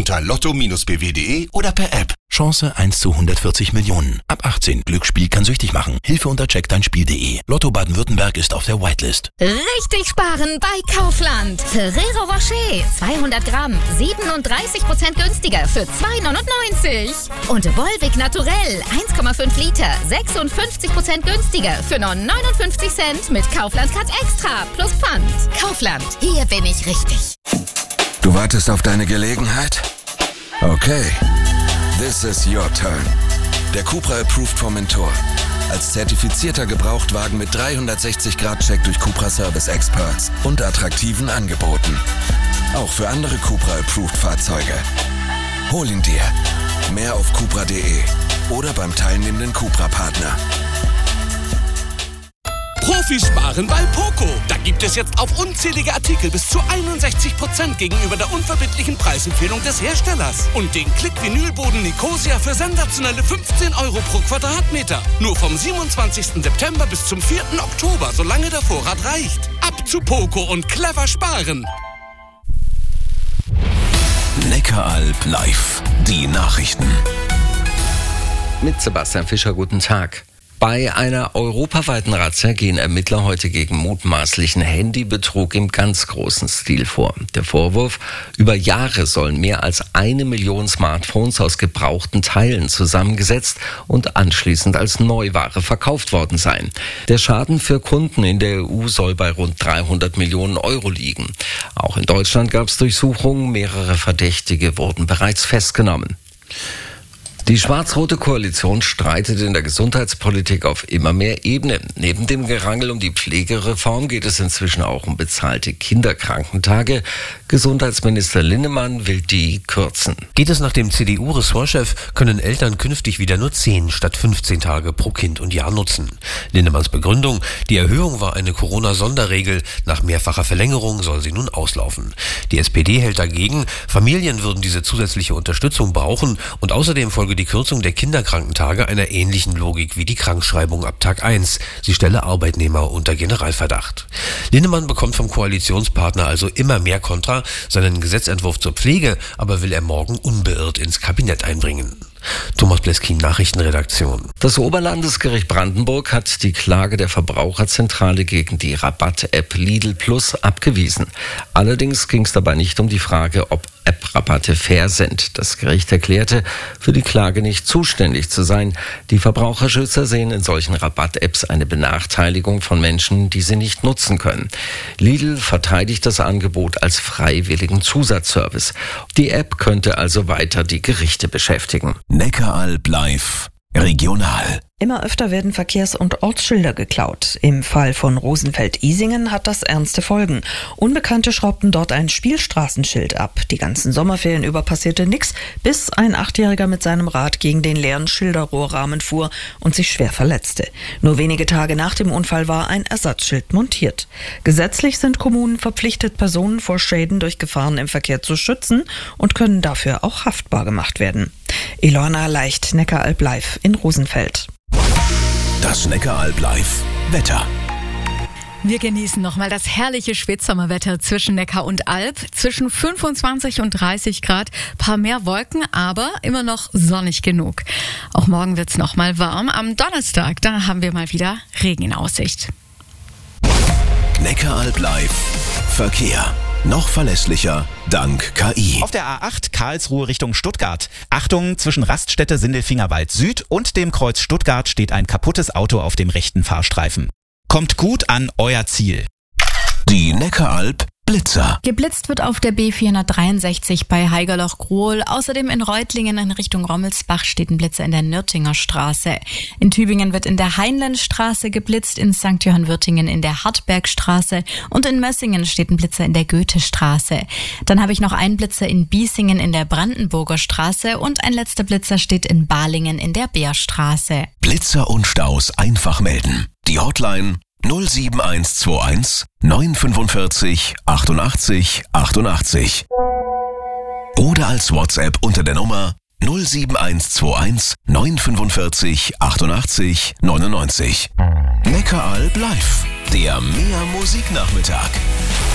unter lotto-bw.de oder per App. Chance 1 zu 140 Millionen. Ab 18. Glücksspiel kann süchtig machen. Hilfe unter checkdeinspiel.de. Lotto Baden-Württemberg ist auf der Whitelist. Richtig sparen bei Kaufland. Ferrero Rocher 200 Gramm 37% günstiger für 2,99. Und Volvic Naturell 1,5 Liter 56% günstiger für nur 59 Cent mit Kaufland Cut Extra plus Pfand. Kaufland, hier bin ich richtig. Du wartest auf deine Gelegenheit? Okay. This is your turn. Der Cupra Approved Formentor. Als zertifizierter Gebrauchtwagen mit 360-Grad-Check durch Cupra Service Experts und attraktiven Angeboten. Auch für andere Cupra Approved Fahrzeuge. Hol ihn dir. Mehr auf cupra.de oder beim teilnehmenden Cupra-Partner. Profis sparen bei Poco. Da gibt es jetzt auf unzählige Artikel bis zu 61% gegenüber der unverbindlichen Preisempfehlung des Herstellers. Und den Klick-Vinylboden Nicosia für sensationelle 15 € pro Quadratmeter. Nur vom 27. September bis zum 4. Oktober, solange der Vorrat reicht. Ab zu Poco und clever sparen. Neckaralb live. Die Nachrichten. Mit Sebastian Fischer, guten Tag. Bei einer europaweiten Razzia gehen Ermittler heute gegen mutmaßlichen Handybetrug im ganz großen Stil vor. Der Vorwurf: über Jahre sollen mehr als 1 Million Smartphones aus gebrauchten Teilen zusammengesetzt und anschließend als Neuware verkauft worden sein. Der Schaden für Kunden in der EU soll bei rund 300 Millionen € liegen. Auch in Deutschland gab es Durchsuchungen, mehrere Verdächtige wurden bereits festgenommen. Die schwarz-rote Koalition streitet in der Gesundheitspolitik auf immer mehr Ebenen. Neben dem Gerangel um die Pflegereform geht es inzwischen auch um bezahlte Kinderkrankentage. Gesundheitsminister Linnemann will die kürzen. Geht es nach dem CDU-Ressortchef, können Eltern künftig wieder nur 10 statt 15 Tage pro Kind und Jahr nutzen. Linnemanns Begründung: die Erhöhung war eine Corona-Sonderregel. Nach mehrfacher Verlängerung soll sie nun auslaufen. Die SPD hält dagegen, Familien würden diese zusätzliche Unterstützung brauchen und außerdem folge die Kürzung der Kinderkrankentage einer ähnlichen Logik wie die Krankschreibung ab Tag 1. Sie stelle Arbeitnehmer unter Generalverdacht. Linnemann bekommt vom Koalitionspartner also immer mehr Kontra. Seinen Gesetzentwurf zur Pflege aber will er morgen unbeirrt ins Kabinett einbringen. Thomas Bleskin, Nachrichtenredaktion. Das Oberlandesgericht Brandenburg hat die Klage der Verbraucherzentrale gegen die Rabatt-App Lidl Plus abgewiesen. Allerdings ging es dabei nicht um die Frage, ob App-Rabatte fair sind. Das Gericht erklärte, für die Klage nicht zuständig zu sein. Die Verbraucherschützer sehen in solchen Rabatt-Apps eine Benachteiligung von Menschen, die sie nicht nutzen können. Lidl verteidigt das Angebot als freiwilligen Zusatzservice. Die App könnte also weiter die Gerichte beschäftigen. Neckaralb live. Regional. Immer öfter werden Verkehrs- und Ortsschilder geklaut. Im Fall von Rosenfeld-Isingen hat das ernste Folgen. Unbekannte schraubten dort ein Spielstraßenschild ab. Die ganzen Sommerferien über passierte nichts, bis ein 8-Jähriger mit seinem Rad gegen den leeren Schilderrohrrahmen fuhr und sich schwer verletzte. Nur wenige Tage nach dem Unfall war ein Ersatzschild montiert. Gesetzlich sind Kommunen verpflichtet, Personen vor Schäden durch Gefahren im Verkehr zu schützen und können dafür auch haftbar gemacht werden. Ilona Leicht, Neckaralb live in Rosenfeld. Das Neckaralb live Wetter. Wir genießen nochmal das herrliche Spätsommerwetter zwischen Neckar und Alb. Zwischen 25 und 30 Grad, paar mehr Wolken, aber immer noch sonnig genug. Auch morgen wird's nochmal warm. Am Donnerstag, da haben wir mal wieder Regen in Aussicht. Neckaralb live Verkehr. Noch verlässlicher dank KI. Auf der A8 Karlsruhe Richtung Stuttgart. Achtung, zwischen Raststätte Sindelfingerwald Süd und dem Kreuz Stuttgart steht ein kaputtes Auto auf dem rechten Fahrstreifen. Kommt gut an euer Ziel. Die Neckaralb Blitzer. Geblitzt wird auf der B463 bei Haigerloch-Grohl. Außerdem in Reutlingen in Richtung Rommelsbach steht ein Blitzer in der Nürtinger Straße. In Tübingen wird in der Heinlenstraße geblitzt, in St. Johann-Würtingen in der Hartbergstraße und in Mössingen steht ein Blitzer in der Goethestraße. Dann habe ich noch einen Blitzer in Biesingen in der Brandenburger Straße und ein letzter Blitzer steht in Balingen in der Beerstraße. Blitzer und Staus einfach melden. Die Hotline 07121 945 88 88. Oder als WhatsApp unter der Nummer 07121 945 88 99. Neckaralb live, der Mehr Musiknachmittag.